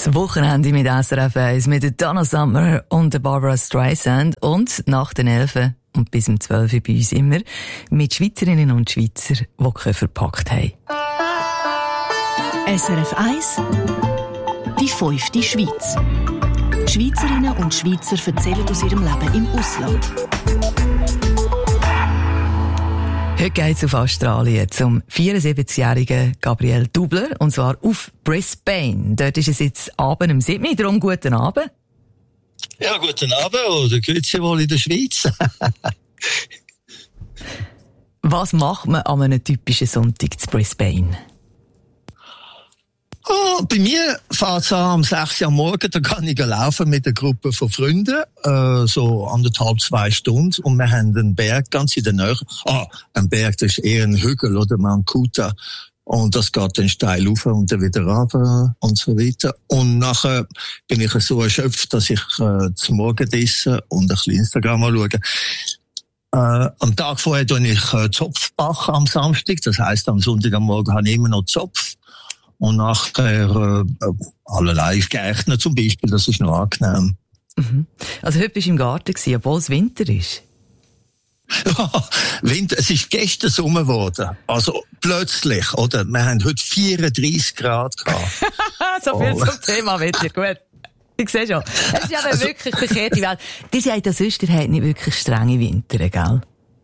Das Wochenende mit SRF 1 mit der Donna Summer und der Barbara Streisand und nach den 11 und bis um 12 bei uns immer mit Schweizerinnen und Schweizer, die Koffer verpackt haben. SRF 1 Die 5. Schweiz. Schweizerinnen und Schweizer erzählen aus ihrem Leben im Ausland. Heute geht es auf Australien zum 74-jährigen Gabriel Dubler, und zwar auf Brisbane. Dort ist es jetzt Abend um 7 Uhr, darum guten Abend. Ja, guten Abend, oder grüezi wohl in der Schweiz. Was macht man an einem typischen Sonntag zu Brisbane? Oh, bei mir fährt es am 6 Uhr am Morgen, da kann ich laufen mit einer Gruppe von Freunden, so 1,5-2 Stunden, und wir haben einen Berg ganz in der Nähe. Ein Berg, das ist eher ein Hügel oder Mount Kuta, und das geht dann steil rauf und dann wieder runter und so weiter. Und nachher bin ich so erschöpft, dass ich zum Morgenessen und ein bisschen Instagram anschaue. Am Tag vorher tue ich Zopf backen am Samstag, das heisst am Sonntag am Morgen habe ich immer noch Zopf. Und nachher allerlei geeignet zum Beispiel, das ist noch angenehm. Mhm. Also heute bist du im Garten gewesen, obwohl es Winter ist. Ja, Winter, es ist gestern Sommer geworden. Also plötzlich, oder? Wir haben heute 34 Grad gehabt. So viel zum Thema Wetter, gut. Ich sehe schon. Es ist ja also, wirklich verkehrt, die Welt. Die sagt ja sonst, ihr habt nicht wirklich strenge Winter, gell?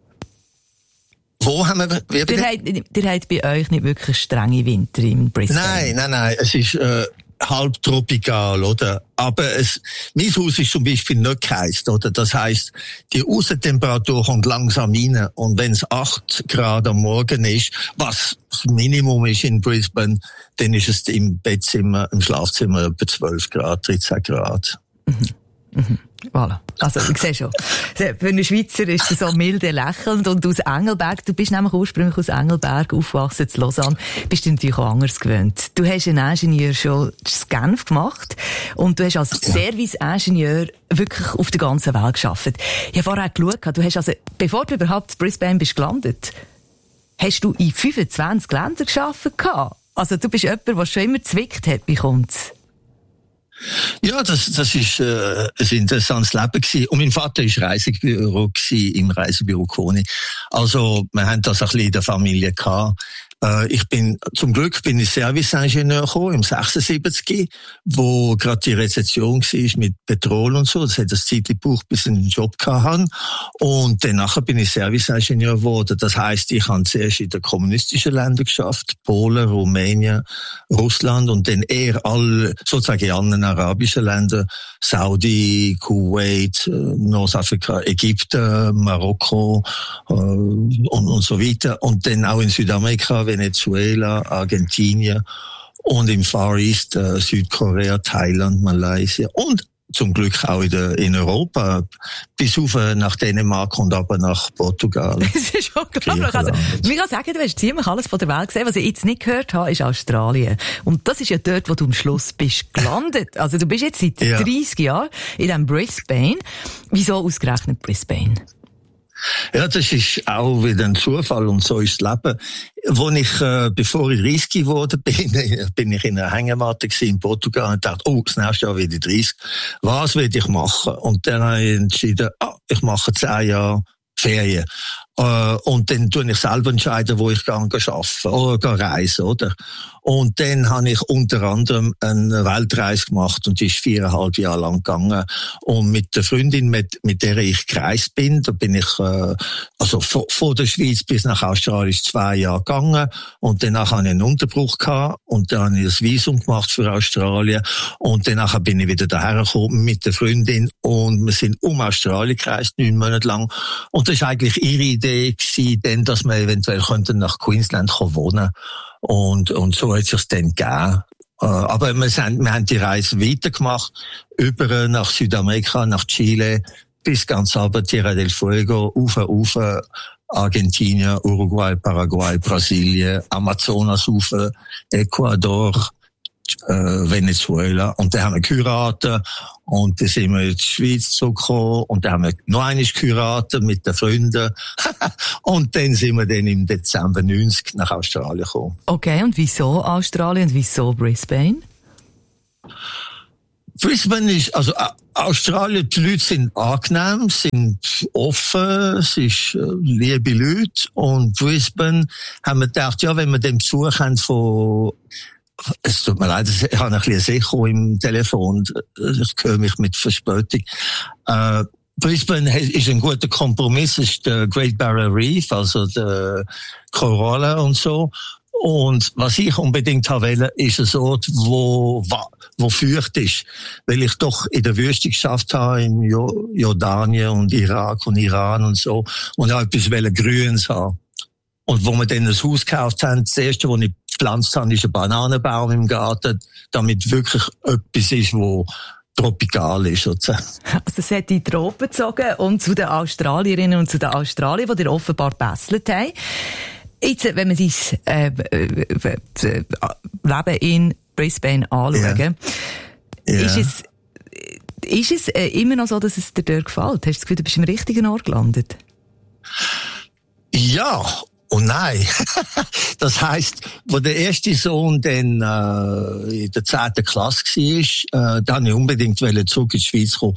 Wo haben wir... Ihr habt bei euch nicht wirklich strenge Winter im Brisbane? Nein. Es ist halb tropikal, oder? Aber mein Haus ist zum Beispiel nicht geheizt, oder? Das heisst, die Aussentemperatur kommt langsam rein. Und wenn es 8 Grad am Morgen ist, was das Minimum ist in Brisbane, dann ist es im Bettzimmer, im Schlafzimmer etwa 12 Grad, 13 Grad. Mhm. Voilà. Also, ich sehe schon. Für einen Schweizer ist es so milde lächelnd, und aus Engelberg, du bist nämlich ursprünglich aus Engelberg aufgewachsen, zu Lausanne, bist du natürlich auch anders gewöhnt. Du hast einen Ingenieur schon in Genf gemacht und du hast als Serviceingenieur wirklich auf der ganzen Welt gearbeitet. Ich habe vorher geschaut, du hast also, bevor du überhaupt in Brisbane bist gelandet, hast du in 25 Ländern gearbeitet. Also, du bist jemand, der schon immer zwickt hat, bekommt. Ja, das ist ein interessantes Leben gewesen. Und mein Vater war Reisebüro gewesen, im Reisebüro Koni. Also, wir haben das ein bisschen in der Familie gehabt. Zum Glück bin ich Serviceingenieur gekommen, im 76, wo gerade die Rezession war mit Petrol und so. Das hat das Zeit gebraucht, bis ich einen Job hatte. Und danach bin ich Serviceingenieur geworden. Das heisst, ich habe zuerst in den kommunistischen Ländern geschafft, Polen, Rumänien, Russland, und dann eher alle, sozusagen in anderen arabischen Ländern, Saudi, Kuwait, Nordafrika, Ägypten, Marokko, und so weiter. Und dann auch in Südamerika, Venezuela, Argentinien und im Far East, Südkorea, Thailand, Malaysia und zum Glück auch in Europa, bis auf nach Dänemark und aber nach Portugal. Das ist unglaublich. Also, ich kann sagen, du hast ziemlich alles von der Welt gesehen. Was ich jetzt nicht gehört habe, ist Australien. Und das ist ja dort, wo du am Schluss bist gelandet. Also du bist jetzt seit 30 Jahren in diesem Brisbane. Wieso ausgerechnet Brisbane? Ja, das ist auch wieder ein Zufall, und so ist das Leben. Bevor ich 30 geworden bin ich in einer Hängematte in Portugal und dachte, das nächste Jahr werde ich 30. Was will ich machen? Und dann habe ich entschieden, ich mache 10 Jahre Ferien. Und dann tue ich selber entscheiden, wo ich arbeiten oder reisen, oder? Und dann habe ich unter anderem eine Weltreise gemacht, und die ist 4,5 Jahre lang gegangen. Und mit der Freundin, mit der ich gereist bin, da bin ich, also von der Schweiz bis nach Australien 2 Jahre gegangen. Und danach habe ich einen Unterbruch gehabt, und dann habe ich das Visum gemacht für Australien. Und danach bin ich wieder daher gekommen mit der Freundin, und wir sind Australien gereist, 9 Monate lang. Und das ist eigentlich ihre Idee gewesen, denn, dass wir eventuell nach Queensland wohnen. Und so hat es sich dann gegeben. Aber wir haben die Reise weitergemacht, über nach Südamerika, nach Chile, bis ganz runter Tierra del Fuego, auf Argentinien, Uruguay, Paraguay, Brasilien, Amazonas, Ecuador, Venezuela. Und dann haben wir geheiratet, und dann sind wir in die Schweiz zurückgekommen, und dann haben wir noch einmal geheiratet mit den Freunden. Und dann sind wir dann im Dezember 90 nach Australien gekommen. Okay, und wieso Australien und wieso Brisbane? Brisbane ist, also Australien, die Leute sind angenehm, sind offen, es ist liebe Leute. Und Brisbane haben wir gedacht, ja, wenn wir den Besuch haben von, es tut mir leid, ich habe ein bisschen Echo im Telefon, ich höre mich mit Verspätung. Brisbane ist ein guter Kompromiss, es ist der Great Barrier Reef, also der Korallen und so. Und was ich unbedingt wollte, ist ein Ort, wo feucht ist. Weil ich doch in der Wüste geschafft habe, in Jordanien und Irak und Iran und so. Und auch etwas Grünes haben. Und wo wir dann ein Haus gekauft haben, das erste, was ich gepflanzt habe, ist ein Bananenbaum im Garten, damit wirklich etwas ist, wo tropikal ist, sozusagen. Also es hat die Tropen gezogen und zu den Australierinnen und zu den Australiern, die dir offenbar gebesselt haben. Jetzt, wenn wir dein Leben in Brisbane anschauen, ist es immer noch so, dass es dir dort gefällt? Hast du das Gefühl, du bist im richtigen Ort gelandet? Ja und nein. Das heisst, wo der erste Sohn dann in der 10. Klasse war, dann ich unbedingt zurück in die Schweiz kommen.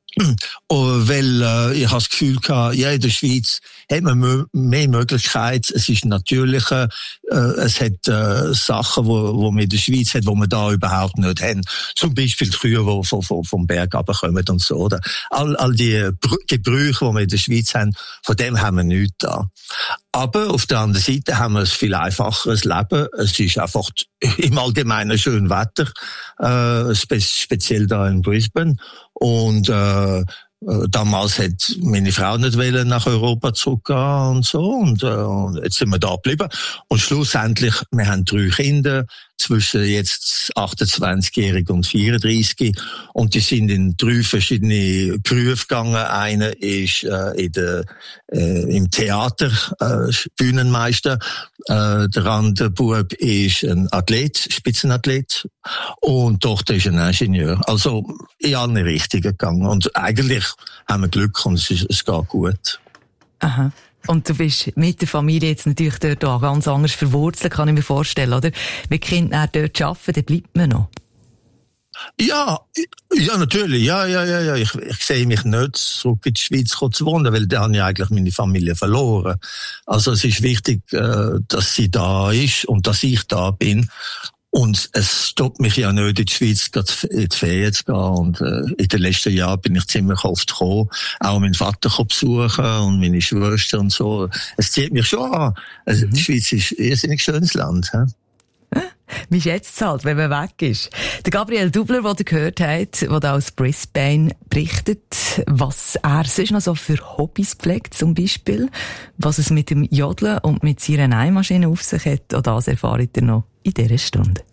Weil ich habe das Gefühl gehabt, ja, in der Schweiz hat man mehr Möglichkeiten, es ist natürlicher, es hat Sachen, wo man in der Schweiz hat, wo man da überhaupt nicht haben. Zum Beispiel die Kühe, die vom Berg runterkommen und so. Oder? All die Gebrüche, die wir in der Schweiz haben, von dem haben wir nichts da. Aber auf der anderen Seite haben wir ein viel einfacheres Leben. Es ist einfach im Allgemeinen schön Wetter, speziell da in Brisbane. Und damals hat meine Frau nicht wollen nach Europa zurückgehen und so. Und jetzt sind wir da geblieben. Und schlussendlich, wir haben 3 Kinder, zwischen jetzt 28-jährig und 34. Und die sind in 3 verschiedene Berufe gegangen. Einer ist im Theater Bühnenmeister. Der andere Bub ist ein Athlet, Spitzenathlet. Und die Tochter ist ein Ingenieur. Also in alle Richtungen gegangen. Und eigentlich haben wir Glück und es geht gut. Aha. Und du bist mit der Familie jetzt natürlich dort auch ganz anders verwurzelt, kann ich mir vorstellen, oder? Wenn die Kinder dort arbeiten, dann bleibt man noch. Ja, natürlich, ja. Ich sehe mich nicht zurück in die Schweiz zu wohnen, weil da habe ich eigentlich meine Familie verloren. Also es ist wichtig, dass sie da ist und dass ich da bin. Und es stoppt mich ja nicht, in die Schweiz in die Ferien zu gehen. Und in den letzten Jahren bin ich ziemlich oft gekommen, auch meinen Vater besuchen und meine Schwester und so. Es zieht mich schon an. Also, die Schweiz ist ein irrsinnig schönes Land. Wie schätzt es halt, wenn man weg ist? Der Gabriel Dubler, den ihr gehört habt, der aus Brisbane berichtet, was er sonst noch so für Hobbys pflegt, zum Beispiel, was es mit dem Jodeln und mit seiner Nähmaschine auf sich hat, auch das erfahrt ihr noch in dieser Stunde.